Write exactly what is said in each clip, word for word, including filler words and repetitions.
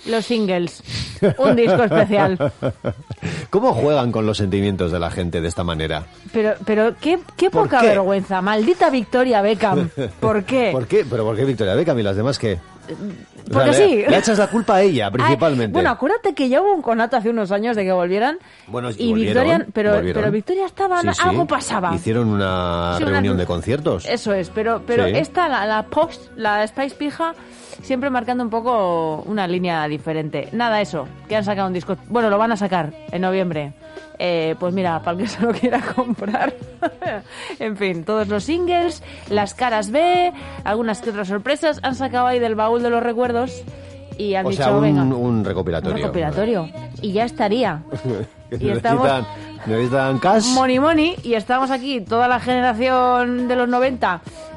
los singles. Un disco especial. ¿Cómo juegan con los sentimientos de la gente de esta manera? Pero, pero qué, qué ¿Por poca qué? vergüenza. Maldita Victoria Beckham. ¿Por qué? ¿Por qué? ¿Pero por qué Victoria Beckham y las demás qué? Porque O sea, sí. Le, le echas la culpa a ella, principalmente. Ay, bueno, acuérdate que ya hubo un conato hace unos años de que volvieran. Bueno, y volvieron, Victoria, pero, volvieron. pero Victoria estaba, Sí, sí. algo pasaba. Hicieron una Sí, una- reunión de conciertos. Eso es, pero, pero Sí. esta, la, la post, la Spice Pija, siempre marcando un poco una línea diferente. Nada, eso, que han sacado un disco. Bueno, lo van a sacar en noviembre. Eh, pues mira, para el que se lo quiera comprar. En fin, todos los singles, las caras B, algunas que otras sorpresas, han sacado ahí del baúl de los recuerdos y han O dicho, sea, un, venga, un recopilatorio. un recopilatorio. Y ya estaría. Y estamos... necesitan, necesitan cash. Money Money, y estamos aquí, toda la generación de los noventa,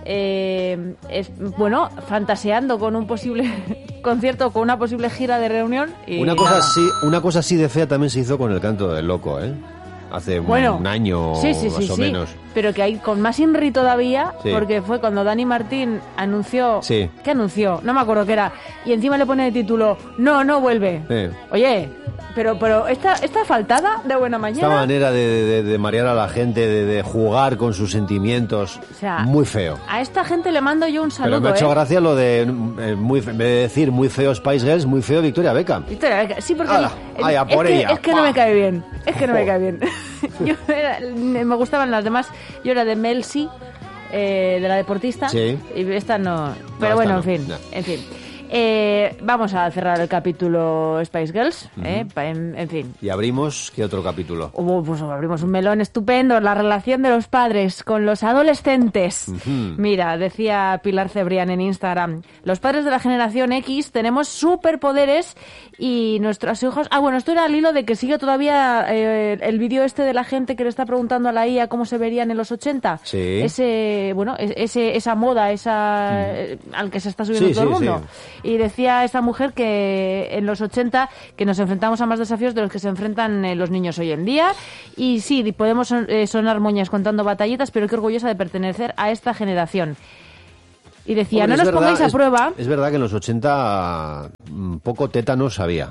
eh, es, bueno, fantaseando con un posible concierto, con una posible gira de reunión. Y Una cosa, nada. así, una cosa así de fea también se hizo con el canto del loco, ¿eh? Hace un- Bueno, un año sí, sí, más sí, o sí, menos. pero que hay con más inri todavía, Sí. porque fue cuando Dani Martín anunció... Sí. ¿Qué anunció? No me acuerdo qué era. Y encima le pone de título, no, no vuelve. Sí. Oye, pero pero esta, esta faltada de buena Esta mañana... manera de, de- de marear a la gente, de, de jugar con sus sentimientos, O sea, muy feo. A esta gente le mando yo un Pero saludo, me ha hecho ¿eh? gracia lo de, eh, muy, fe- en vez de decir muy feo Spice Girls, muy feo Victoria Beckham. Victoria Beckham. Sí, porque Ala, el- ay, a es, por que, ella, es que no pa. me cae bien. Es que no me Jo. cae bien. Yo era- me gustaban las demás. Yo era de Mel C, eh, de la deportista. Sí. Y esta no. Pero esta bueno, no, en fin. no. En fin. Eh, vamos a cerrar el capítulo Spice Girls. eh, pa- en, en fin. Y abrimos, ¿qué otro capítulo? Hubo, pues abrimos un melón estupendo, la relación de los padres con los adolescentes. Mira, decía Pilar Cebrián en Instagram, los padres de la generación X tenemos superpoderes y nuestros hijos... Ah, bueno, esto era al hilo de que sigue todavía eh, el vídeo este de la gente que le está preguntando a la I A cómo se verían en los ochenta. Sí. Ese, bueno, es- ese, esa moda, esa eh, al que se está subiendo Sí, todo el sí, mundo. sí. Y decía esta mujer que en los ochenta que nos enfrentamos a más desafíos de los que se enfrentan eh, los niños hoy en día. Y sí, podemos son- eh, sonar moñas contando batallitas, pero qué orgullosa de pertenecer a esta generación. Y decía, Hombre, no es nos verdad, pongáis a es- prueba. Es verdad que en los ochenta mm, poco tétanos había.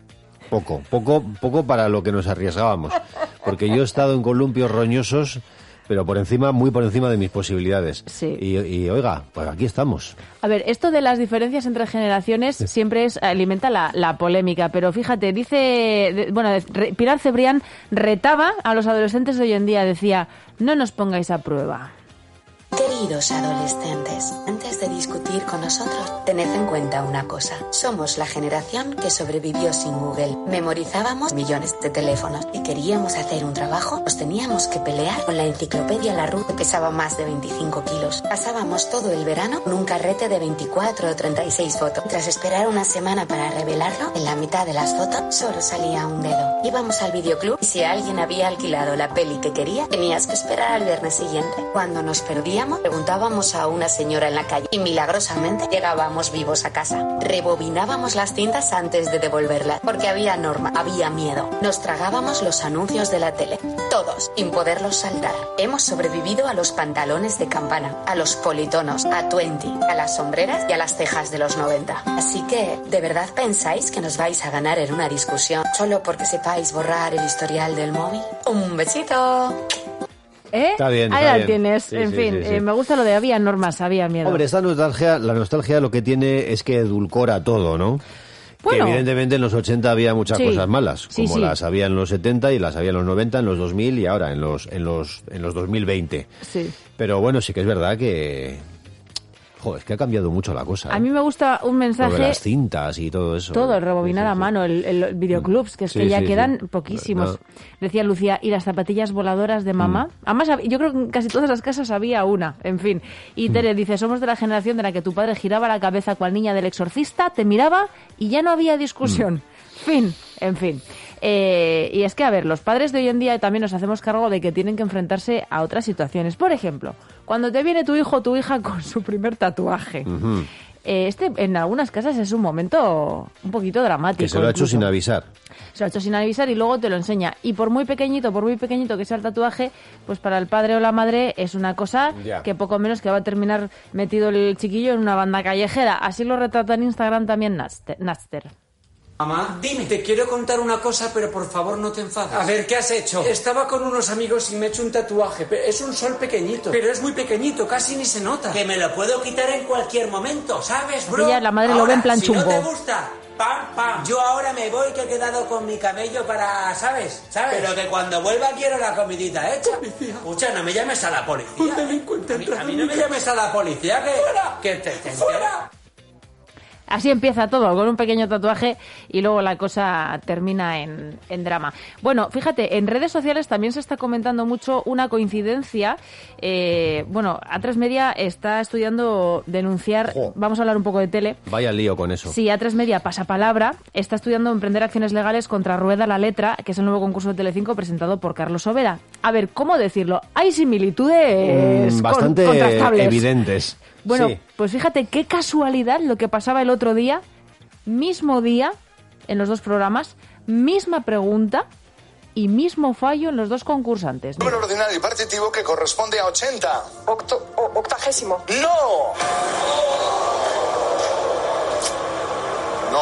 Poco, poco, poco para lo que nos arriesgábamos. Porque yo he estado en columpios roñosos, pero por encima, muy por encima de mis posibilidades. Sí. Y, y, oiga, pues aquí estamos. A ver, esto de las diferencias entre generaciones siempre es alimenta la, la polémica, pero fíjate, dice, de- bueno, de- re- Pilar Cebrián retaba a los adolescentes de hoy en día, decía, no nos pongáis a prueba. Queridos adolescentes, antes de discutir con nosotros, tened en cuenta una cosa. Somos la generación que sobrevivió sin Google. Memorizábamos millones de teléfonos y queríamos hacer un trabajo, nos teníamos que pelear con la enciclopedia Larousse que pesaba más de veinticinco kilos. Pasábamos todo el verano con un carrete de veinticuatro o treinta y seis fotos. Tras esperar una semana para revelarlo, en la mitad de las fotos solo salía un dedo. Íbamos al videoclub y si alguien había alquilado la peli que quería, tenías que esperar al viernes siguiente. Cuando nos perdíamos, preguntábamos a una señora en la calle y milagrosamente llegábamos vivos a casa. Rebobinábamos las cintas antes de devolverlas porque había norma, había miedo. Nos tragábamos los anuncios de la tele, todos, sin poderlos saltar. Hemos sobrevivido a los pantalones de campana, a los politonos, a Twenty, a las sombreras y a las cejas de los noventa. Así que, ¿de verdad pensáis que nos vais a ganar en una discusión solo porque sepáis borrar el historial del móvil? ¡Un besito! ¿Eh? Está bien, Ahí está la bien. tienes, Sí, en sí, fin, sí, sí. eh, me gusta lo de había normas, había miedo. Hombre, esta nostalgia, la nostalgia lo que tiene es que edulcora todo, ¿no? Bueno. Que evidentemente en los ochenta había muchas Sí. cosas malas, Sí, como sí. las había en los setenta y las había en los noventa, en los dos mil y ahora en los en los en los dos mil veinte. Sí. Pero bueno, sí que es verdad que joder, es que ha cambiado mucho la cosa. ¿eh? A mí me gusta un Lo de mensaje... las cintas y todo eso. Todo, ¿eh? el rebobinar Sí, sí, a sí. mano, el, el videoclubs, que es Sí, que ya sí, quedan sí. poquísimos. No. Decía Lucía, y las zapatillas voladoras de mamá. Mm. Además, hab- yo creo que en casi todas las casas había una, en fin. Y Mm. Tere dice, somos de la generación de la que tu padre giraba la cabeza cual niña del exorcista, te miraba y ya no había discusión. Mm. Fin, en fin. Eh, y es que, a ver, los padres de hoy en día también nos hacemos cargo de que tienen que enfrentarse a otras situaciones. Por ejemplo, cuando te viene tu hijo o tu hija con su primer tatuaje. Ujú. Eh, Este, en algunas casas es un momento un poquito dramático. Que se lo ha hecho incluso. sin avisar. Se lo ha hecho sin avisar y luego te lo enseña. Y por muy pequeñito, por muy pequeñito que sea el tatuaje, pues para el padre o la madre es una cosa Ya. que poco menos que va a terminar metido el chiquillo en una banda callejera. Así lo retrata en Instagram también Naster. Naster. Mamá, dime. Te quiero contar una cosa, pero por favor no te enfades. A ver, ¿qué has hecho? Estaba con unos amigos y me he hecho un tatuaje. Es un sol pequeñito, pero es muy pequeñito, casi ni se nota. Que me lo puedo quitar en cualquier momento, ¿sabes, bro? Ella, la madre ahora, lo ve en plan si chungo. no te gusta, pam, pam. Yo ahora me voy, que he quedado con mi cabello para, ¿sabes? ¿Sabes? Pero que cuando vuelva quiero la comidita hecha. Policía. Escucha, no me llames a la policía. Un delincuente A mí, entrado a mí en no mi me casa. llames a la policía, que, que te, te ¡Fuera! Así empieza todo, con un pequeño tatuaje y luego la cosa termina en, en drama. Bueno, fíjate, en redes sociales también se está comentando mucho una coincidencia. Eh, bueno, A tres Media está estudiando denunciar, Jo. vamos a hablar un poco de tele. Vaya lío con eso. Sí, A tres Media, pasapalabra, está estudiando emprender acciones legales contra Rueda la Letra, que es el nuevo concurso de Telecinco presentado por Carlos Overa. A ver, ¿cómo decirlo? Hay similitudes Mm, con- bastante contrastables. evidentes. Bueno, Sí. pues fíjate qué casualidad lo que pasaba el otro día, mismo día, en los dos programas, misma pregunta y mismo fallo en los dos concursantes. Número ordinario y partitivo que corresponde a ochenta. Octo, o- octagésimo. ¡No! No.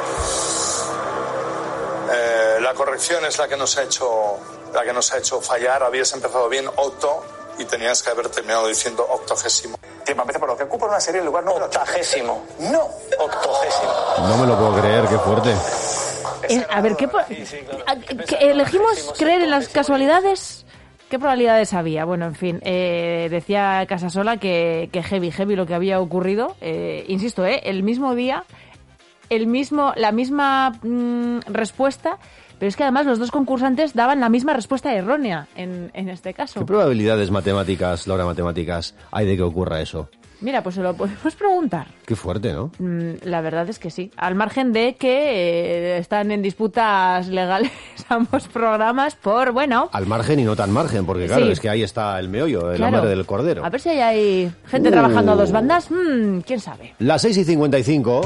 Eh, la corrección es la que nos ha hecho, la que nos ha hecho fallar. Habías empezado bien octo y tenías que haber terminado diciendo octogésimo. Tiempo, empieza por lo que ocupa una serie en lugar número octagésimo. No, octogésimo. No me lo puedo creer, qué fuerte. Eh, a ver, ¿qué, po- a- que elegimos creer en las casualidades? ¿Qué probabilidades había? Bueno, en fin, eh, decía Casasola que, que heavy, heavy lo que había ocurrido. Eh, insisto, eh, el mismo día, el mismo, la misma mm, respuesta, pero es que además los dos concursantes daban la misma respuesta errónea en, en este caso. ¿Qué probabilidades matemáticas, Laura, matemáticas, hay de que ocurra eso? Mira, pues se lo podemos preguntar. Qué fuerte, ¿no? Mm, La verdad es que sí. Al margen de que eh, están en disputas legales ambos programas por, bueno... Al margen y no tan margen, porque claro, Sí. es que ahí está el meollo, el claro, hambre del cordero. A ver si hay, hay gente Uh. trabajando a dos bandas. Mm, ¿Quién sabe? Las seis y cincuenta y cinco.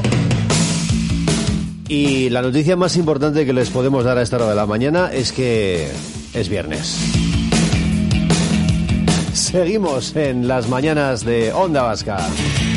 Y la noticia más importante que les podemos dar a esta hora de la mañana es que es viernes. Seguimos en las mañanas de Onda Vasca.